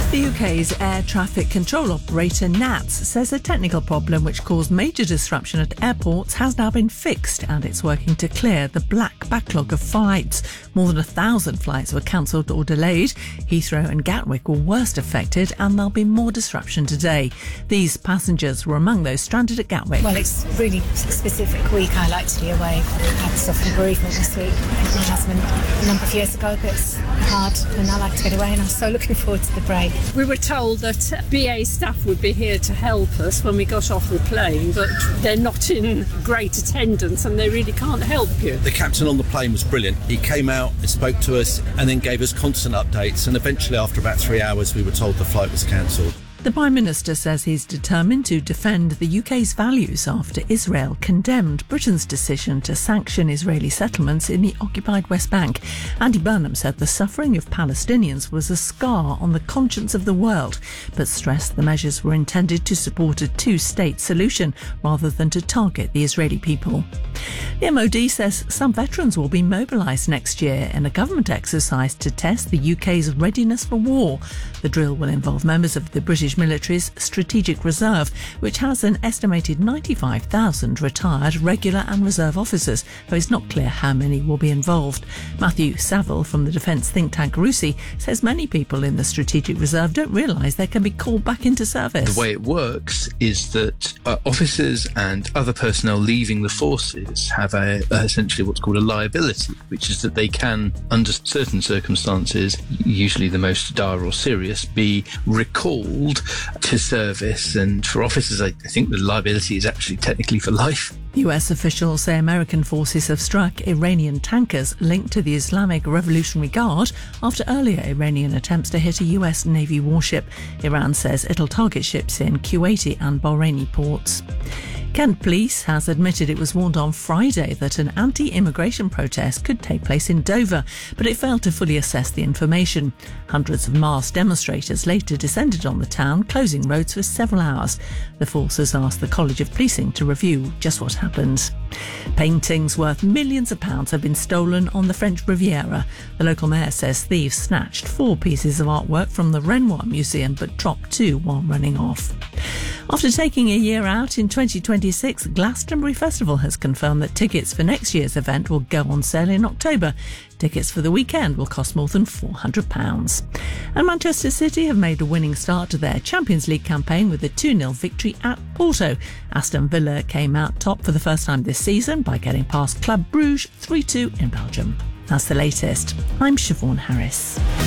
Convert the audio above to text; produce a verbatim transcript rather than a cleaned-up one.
The U K's air traffic control operator N A T S says a technical problem which caused major disruption at airports has now been fixed, and it's working to clear the black backlog of flights. More than a thousand flights were cancelled or delayed. Heathrow and Gatwick were worst affected, and there'll be more disruption today. These passengers were among those stranded at Gatwick. Well, it's a really specific week. I like to be away. I had to suffer bereavement this week. My husband a number of years ago, but it's hard, and I like to get away, and I'm so looking forward to the break. We were told that B A staff would be here to help us when we got off the plane, but they're not in great attendance and they really can't help you. The captain on the plane was brilliant. He came out and spoke to us and then gave us constant updates, and eventually after about three hours we were told the flight was cancelled. The Prime Minister says he's determined to defend the U K's values after Israel condemned Britain's decision to sanction Israeli settlements in the occupied West Bank. Andy Burnham said the suffering of Palestinians was a scar on the conscience of the world, but stressed the measures were intended to support a two-state solution rather than to target the Israeli people. The M O D says some veterans will be mobilised next year in a government exercise to test the U K's readiness for war. The drill will involve members of the British military's Strategic Reserve, which has an estimated ninety-five thousand retired regular and reserve officers, though it's not clear how many will be involved. Matthew Saville from the defence think tank RUSI says many people in the Strategic Reserve don't realise they can be called back into service. The way it works is that uh, officers and other personnel leaving the forces have a, a essentially what's called a liability, which is that they can, under certain circumstances, usually the most dire or serious, be recalled to service. And for officers, I, I think the liability is actually technically for life. U S officials say American forces have struck Iranian tankers linked to the Islamic Revolutionary Guard after earlier Iranian attempts to hit a U S Navy warship. Iran says it'll target ships in Kuwaiti and Bahraini ports. Kent Police has admitted it was warned on Friday that an anti-immigration protest could take place in Dover, but it failed to fully assess the information. Hundreds of masked demonstrators later descended on the town, closing roads for several hours. The force has asked the College of Policing to review just what happened. Paintings worth millions of pounds have been stolen on the French Riviera. The local mayor says thieves snatched four pieces of artwork from the Renoir Museum but dropped two while running off. After taking a year out in twenty twenty-six, Glastonbury Festival has confirmed that tickets for next year's event will go on sale in October. Tickets for the weekend will cost more than four hundred pounds. And Manchester City have made a winning start to their Champions League campaign with a two nil victory at Porto. Aston Villa came out top for the first time this season by getting past Club Brugge three two in Belgium. That's the latest. I'm Siobhan Harris.